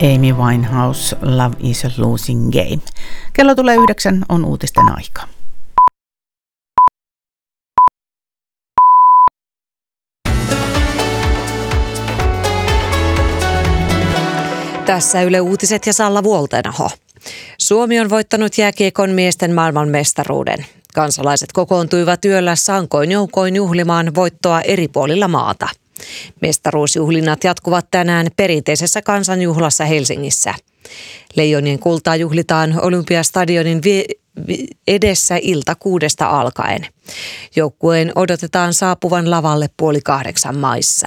Amy Winehouse, Love is a Losing Game. Kello tulee 9, on uutisten aika. Tässä Yle Uutiset ja Salla Vuoltenaho. Suomi on voittanut jääkiekon miesten maailmanmestaruuden. Kansalaiset kokoontuivat yöllä sankoin joukoin juhlimaan voittoa eri puolilla maata. Mestaruusjuhlinnat jatkuvat tänään perinteisessä kansanjuhlassa Helsingissä. Leijonien kultaa juhlitaan Olympiastadionin edessä ilta 6 alkaen. Joukkueen odotetaan saapuvan lavalle 7:30 maissa.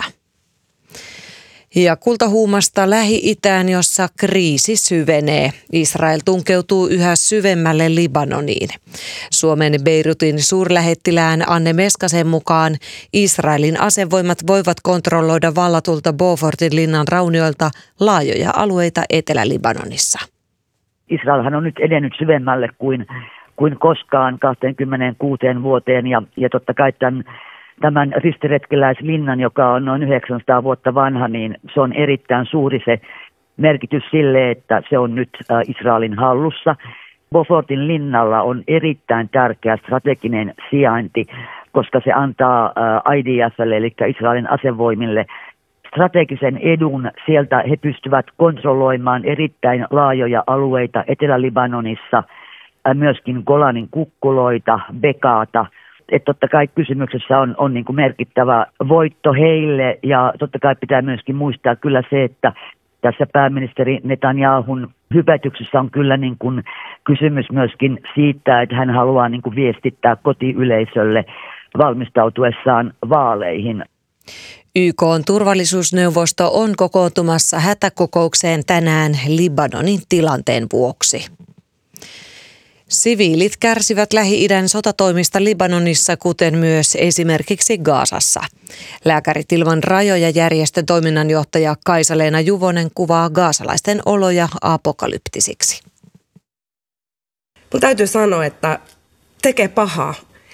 Ja kultahuumasta Lähi-Itään, jossa kriisi syvenee. Israel tunkeutuu yhä syvemmälle Libanoniin. Suomen Beirutin suurlähettilään Anne Meskasen mukaan Israelin asevoimat voivat kontrolloida vallatulta Beaufortin linnan raunioilta laajoja alueita Etelä-Libanonissa. Israelhan on nyt edennyt syvemmälle kuin koskaan 26 vuoteen ja totta kai tämän ristiretkeläislinnan, joka on noin 900 vuotta vanha, niin se on erittäin suuri se merkitys sille, että se on nyt Israelin hallussa. Beaufortin linnalla on erittäin tärkeä strateginen sijainti, koska se antaa IDF:lle, eli Israelin asevoimille, strategisen edun. Sieltä he pystyvät kontrolloimaan erittäin laajoja alueita Etelä-Libanonissa, myöskin Golanin kukkuloita, Bekaata. Että totta kai kysymyksessä on niin kuin merkittävä voitto heille ja totta kai pitää myöskin muistaa kyllä se, että tässä pääministeri Netanyahun hypätyksessä on kyllä niin kuin kysymys myöskin siitä, että hän haluaa niin kuin viestittää kotiyleisölle valmistautuessaan vaaleihin. YK:n turvallisuusneuvosto on kokoontumassa hätäkokoukseen tänään Libanonin tilanteen vuoksi. Siviilit kärsivät Lähi-idän sotatoimista Libanonissa, kuten myös esimerkiksi Gazassa. Lääkärit ilman rajoja -järjestön toiminnanjohtaja Kaisa-Leena Juvonen kuvaa gazalaisten oloja apokalyptisiksi. Mun täytyy sanoa, että tekee pahaa.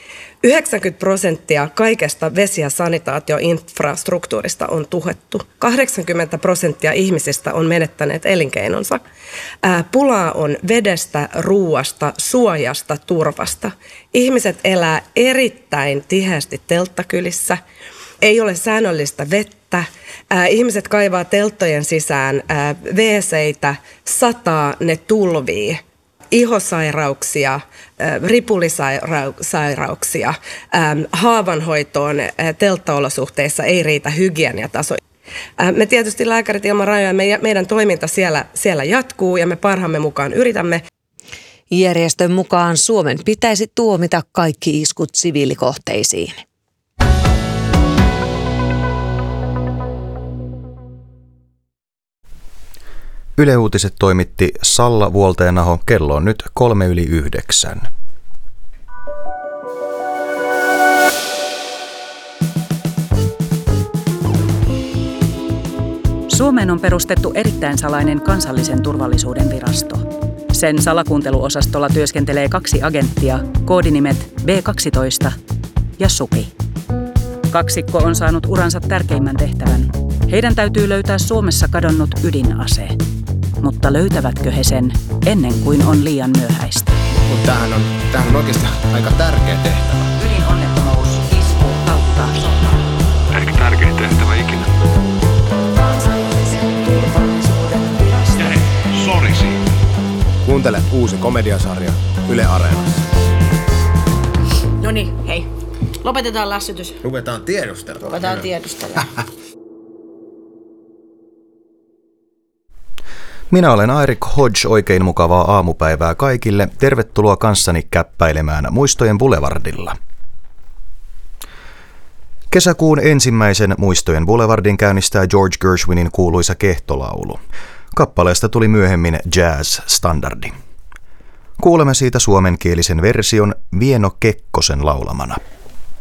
90% kaikesta vesi- ja sanitaatioinfrastruktuurista on tuhottu. 80% ihmisistä on menettäneet elinkeinonsa. Pulaa on vedestä, ruuasta, suojasta, turvasta. Ihmiset elää erittäin tiheästi telttakylissä. Ei ole säännöllistä vettä. Ihmiset kaivaa telttojen sisään WC-tä, sataa, ne tulvii. Ihosairauksia, ripulisairauksia, haavanhoitoon telttaolosuhteissa ei riitä hygieniataso. Me tietysti Lääkärit ilman rajoja, meidän toiminta siellä jatkuu ja me parhaamme mukaan yritämme. Järjestön mukaan Suomen pitäisi tuomita kaikki iskut siviilikohteisiin. Yle Uutiset toimitti Salla Vuoltenaho. Kello on nyt 8:03. Suomeen on perustettu erittäin salainen kansallisen turvallisuuden virasto. Sen salakuunteluosastolla työskentelee 2 agenttia, koodinimet B12 ja SUPI. Kaksikko on saanut uransa tärkeimmän tehtävän. Heidän täytyy löytää Suomessa kadonnut ydinase. Mutta löytävätkö he sen ennen kuin on liian myöhäistä? Mutta tämähän on oikeasti aika tärkeä tehtävä. Ydinonnettomuus, isku, kautta, sota. Ehkä tärkein tehtävä ikinä. Kansallisen turvallisuuden virasto. Ja hei, sorisi. Kuuntele uusi komediasarja Yle Areenassa. Noniin, hei. Lopetetaan lässytys. Ruvetaan tiedustella. Minä olen Airik Hodge, oikein mukavaa aamupäivää kaikille. Tervetuloa kanssani käppäilemään Muistojen Boulevardilla. Kesäkuun ensimmäisen Muistojen Boulevardin käynnistää George Gershwinin kuuluisa kehtolaulu. Kappaleesta tuli myöhemmin jazz-standardi. Kuulemme siitä suomenkielisen version Vieno Kekkosen laulamana.